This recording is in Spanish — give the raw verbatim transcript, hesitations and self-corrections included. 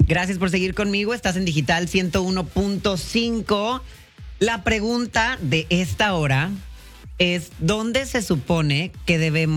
Gracias por seguir conmigo. Estás en Digital ciento uno punto cinco. La pregunta de esta hora es, ¿dónde se supone que debemos